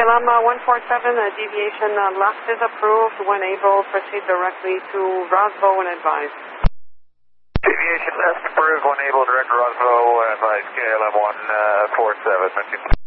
KLM 147, deviation left is approved. When able, proceed directly to Rosvo and advise. Deviation left approved. When able, direct to Rosvo and advise. KLM 147.